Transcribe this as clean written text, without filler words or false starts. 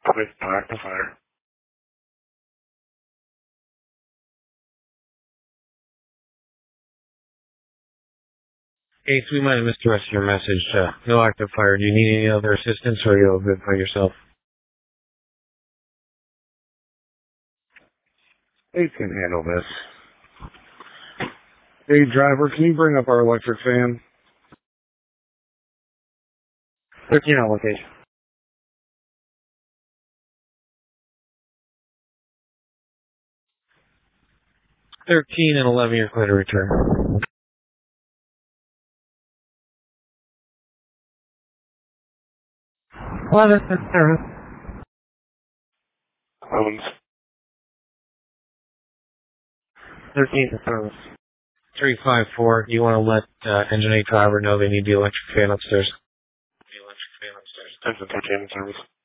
Wait, back to fire. Ace, we might have missed the rest of your message. No active fire. Do you need any other assistance, or are you all good by yourself? Ace can handle this. Hey, driver, can you bring up our electric fan? 13 on location. 13 and 11, you're clear to return. 11 to service. 13 to service. 354, you want to let Engine 8 driver know they need the electric fan upstairs? That's a 13 in service.